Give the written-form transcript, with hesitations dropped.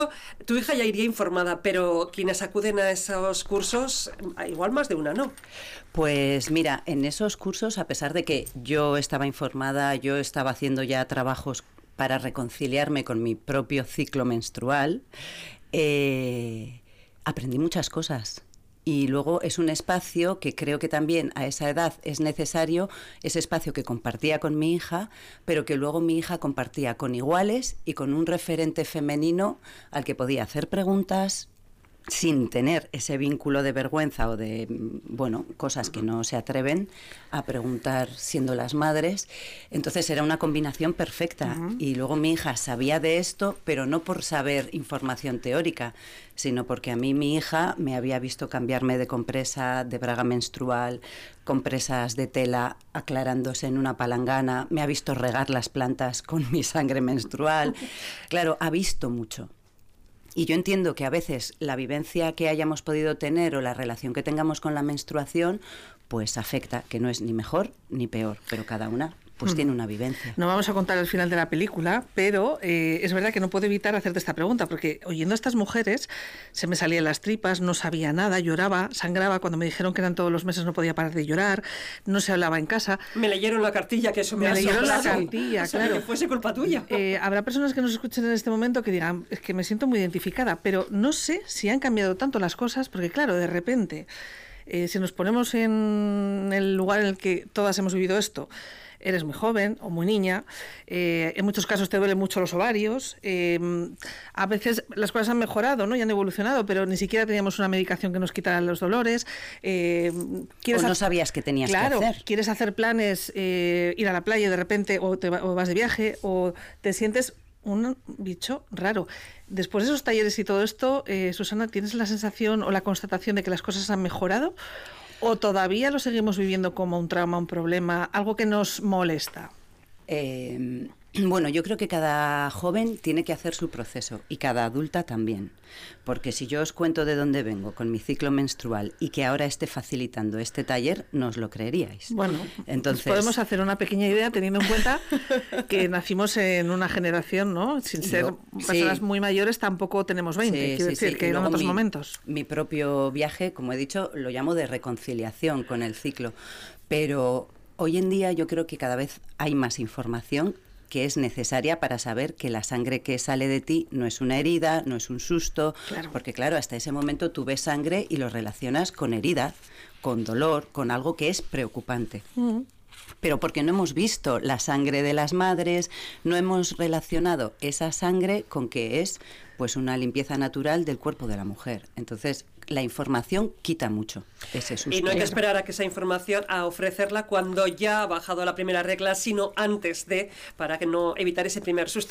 Tu hija ya iría informada, pero quienes acuden a esos cursos, igual más de una, ¿no? Pues mira, en esos cursos, a pesar de que yo estaba informada, yo estaba haciendo ya trabajos para reconciliarme con mi propio ciclo menstrual, aprendí muchas cosas. Y luego es un espacio que creo que también a esa edad es necesario, ese espacio que compartía con mi hija, pero que luego mi hija compartía con iguales y con un referente femenino al que podía hacer preguntas sin tener ese vínculo de vergüenza o de, bueno, cosas que no se atreven a preguntar siendo las madres. Entonces era una combinación perfecta. Y luego mi hija sabía de esto, pero no por saber información teórica, sino porque a mí mi hija me había visto cambiarme de compresa, de braga menstrual, compresas de tela aclarándose en una palangana, me ha visto regar las plantas con mi sangre menstrual. Claro, ha visto mucho. Y yo entiendo que a veces la vivencia que hayamos podido tener o la relación que tengamos con la menstruación, pues afecta, que no es ni mejor ni peor, pero cada una pues tiene una vivencia. No vamos a contar el final de la película, pero es verdad que no puedo evitar hacerte esta pregunta, porque oyendo a estas mujeres se me salían las tripas, no sabía nada, lloraba, sangraba, cuando me dijeron que eran todos los meses no podía parar de llorar, no se hablaba en casa. Me leyeron la cartilla, que eso me leyeron la cartilla, claro. Que fuese culpa tuya. Habrá personas que nos escuchen en este momento que digan, es que me siento muy identificada, pero no sé si han cambiado tanto las cosas, porque claro, de repente, si nos ponemos en el lugar en el que todas hemos vivido esto, eres muy joven o muy niña, en muchos casos te duelen mucho los ovarios, a veces las cosas han mejorado, ¿no? Y han evolucionado, pero ni siquiera teníamos una medicación que nos quitara los dolores. O no sabías que tenías que hacer. Quieres hacer planes, ir a la playa y de repente o vas de viaje o te sientes un bicho raro. Después de esos talleres y todo esto, Susana, ¿tienes la sensación o la constatación de que las cosas han mejorado? ¿O todavía lo seguimos viviendo como un trauma, un problema, algo que nos molesta? Bueno, yo creo que cada joven tiene que hacer su proceso y cada adulta también. Porque si yo os cuento de dónde vengo con mi ciclo menstrual y que ahora esté facilitando este taller, no os lo creeríais. Bueno, entonces podemos hacer una pequeña idea teniendo en cuenta que nacimos en una generación, ¿no? Sin ser personas muy mayores, tampoco tenemos 20. Quiero decir que eran otros momentos. Mi propio viaje, como he dicho, lo llamo de reconciliación con el ciclo. Pero hoy en día yo creo que cada vez hay más información que es necesaria para saber que la sangre que sale de ti no es una herida, no es un susto, porque claro, hasta ese momento tú ves sangre y lo relacionas con herida, con dolor, con algo que es preocupante. Pero porque no hemos visto la sangre de las madres, no hemos relacionado esa sangre con que es pues una limpieza natural del cuerpo de la mujer. Entonces, la información quita mucho ese susto. Y no hay que esperar a que esa información, a ofrecerla cuando ya ha bajado la primera regla, sino antes de, para que no evitar ese primer susto.